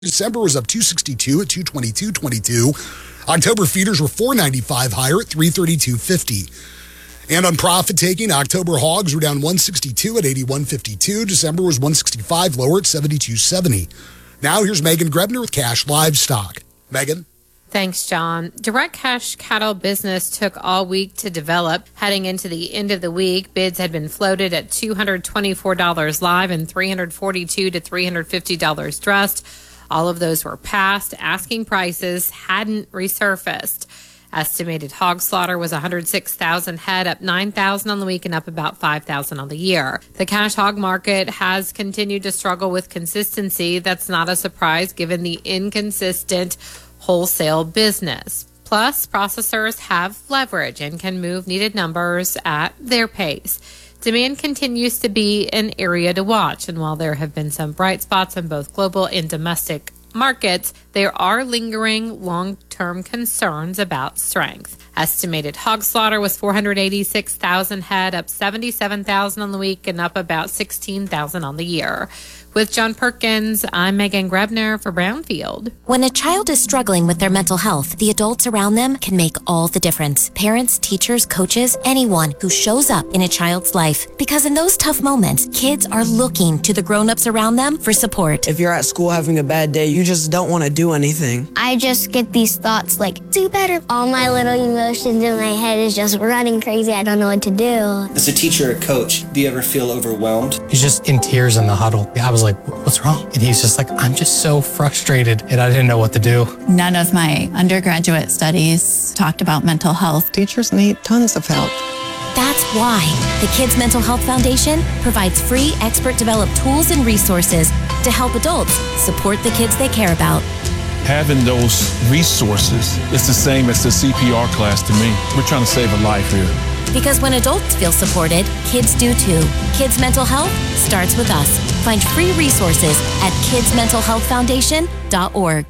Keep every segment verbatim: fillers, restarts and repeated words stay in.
December was up two sixty-two at two twenty-two twenty-two. October feeders were four ninety-five higher at three thirty-two fifty. And on profit taking, October hogs were down one sixty-two at eighty-one fifty-two. December was one sixty-five lower at seventy-two seventy. Now here's Megan Grebner with Cash Livestock. Megan? Thanks, John. Direct cash cattle business took all week to develop. Heading into the end of the week, bids had been floated at two hundred twenty-four dollars live and three hundred forty-two dollars to three hundred fifty dollars dressed. All of those were passed. Asking prices hadn't resurfaced. Estimated hog slaughter was one hundred six thousand head, up nine thousand on the week and up about five thousand on the year. The cash hog market has continued to struggle with consistency. That's not a surprise given the inconsistent wholesale business. Plus, processors have leverage and can move needed numbers at their pace. Demand continues to be an area to watch, and while there have been some bright spots in both global and domestic markets, there are lingering long-term concerns about strength. Estimated hog slaughter was four hundred eighty-six thousand head, up seventy-seven thousand on the week and up about sixteen thousand on the year. With John Perkins, I'm Megan Grebner for Brownfield. When a child is struggling with their mental health, the adults around them can make all the difference. Parents, teachers, coaches, anyone who shows up in a child's life. Because in those tough moments, kids are looking to the grown-ups around them for support. If you're at school having a bad day, you just don't want to do anything. I just get these thoughts like, do better. All my little emotions in my head is just running crazy. I don't know what to do. As a teacher or coach, do you ever feel overwhelmed? He's just in tears in the huddle. I was like, what's wrong? And he's just like, I'm just so frustrated and I didn't know what to do. None of my undergraduate studies talked about mental health. Teachers need tons of help. That's why the Kids Mental Health Foundation provides free expert-developed tools and resources to help adults support the kids they care about. Having those resources is the same as the C P R class to me. We're trying to save a life here. Because when adults feel supported, kids do too. Kids Mental Health starts with us. Find free resources at kids mental health foundation dot org.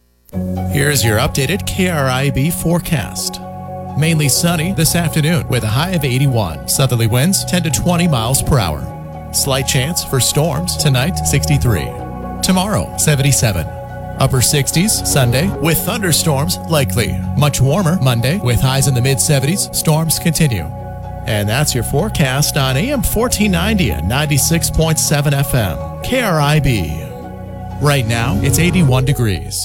Here's your updated K R I B forecast. Mainly sunny this afternoon with a high of eighty-one. Southerly winds ten to twenty miles per hour. Slight chance for storms tonight, sixty-three. Tomorrow, seventy-seven. Upper sixties Sunday with thunderstorms likely. Much warmer Monday with highs in the mid seventies. Storms continue. And that's your forecast on A M fourteen ninety and ninety-six point seven F M. K R I B. Right now, it's eighty-one degrees.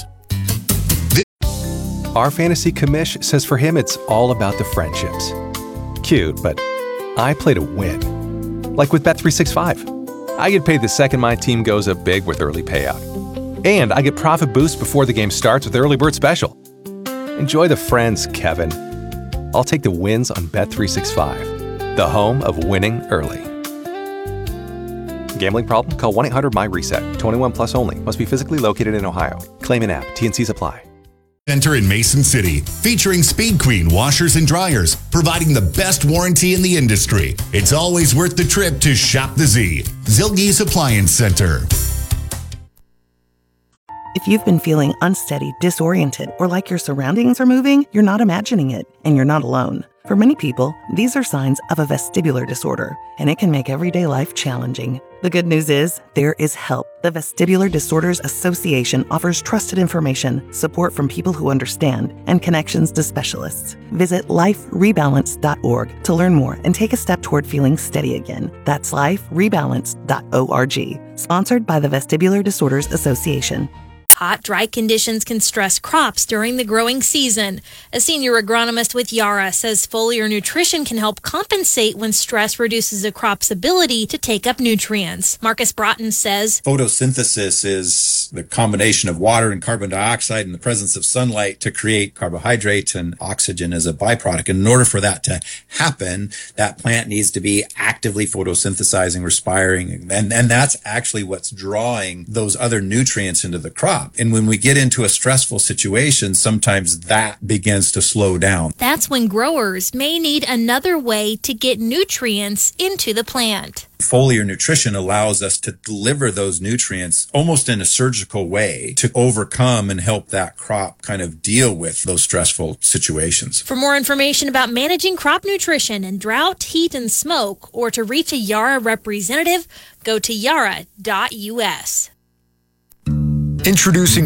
Our fantasy commish says for him it's all about the friendships. Cute, but I play to win. Like with Bet three sixty-five. I get paid the second my team goes up big with early payout. And I get profit boost before the game starts with Early Bird Special. Enjoy the friends, Kevin. I'll take the wins on Bet three sixty-five, the home of winning early. Gambling problem? Call one eight hundred M Y reset. twenty-one plus only. Must be physically located in Ohio. Claim in app. T and Cs apply. Center in Mason City, featuring Speed Queen washers and dryers, providing the best warranty in the industry. It's always worth the trip to Shop the Z. Zilge's Appliance Center. If you've been feeling unsteady, disoriented, or like your surroundings are moving, you're not imagining it, and you're not alone. For many people, these are signs of a vestibular disorder, and it can make everyday life challenging. The good news is, there is help. The Vestibular Disorders Association offers trusted information, support from people who understand, and connections to specialists. Visit life rebalance dot org to learn more and take a step toward feeling steady again. That's life rebalance dot org. Sponsored by the Vestibular Disorders Association. Hot, dry conditions can stress crops during the growing season. A senior agronomist with Yara says foliar nutrition can help compensate when stress reduces a crop's ability to take up nutrients. Marcus Broughton says photosynthesis is the combination of water and carbon dioxide in the presence of sunlight to create carbohydrates and oxygen as a byproduct. And in order for that to happen, that plant needs to be actively photosynthesizing, respiring, and, and that's actually what's drawing those other nutrients into the crop. And when we get into a stressful situation, sometimes that begins to slow down. That's when growers may need another way to get nutrients into the plant. Foliar nutrition allows us to deliver those nutrients almost in a surgical way to overcome and help that crop kind of deal with those stressful situations. For more information about managing crop nutrition in drought, heat, and smoke, or to reach a Yara representative, go to yara dot U S. Introducing